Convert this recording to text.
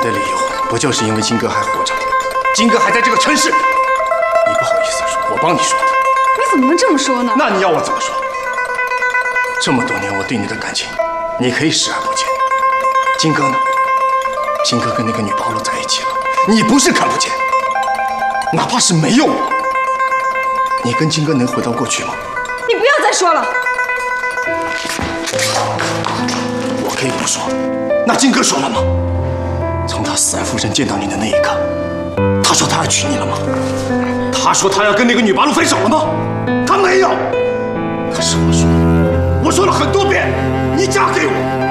的理由不就是因为金哥还活着吗？金哥还在这个城市，你不好意思说，我帮你说的。 你怎么能这么说呢？ 那你要我怎么说？这么多年我对你的感情，你可以视而不见。金哥呢？金哥跟那个女保罗在一起了，你不是看不见。哪怕是没有我，你跟金哥能回到过去吗？ 你不要再说了。 我可以不说，那金哥说了吗？从他死而复生见到你的那一刻，他说他要娶你了吗？他说他要跟那个女八路分手了吗？他没有。可是我说了很多遍，你嫁给我。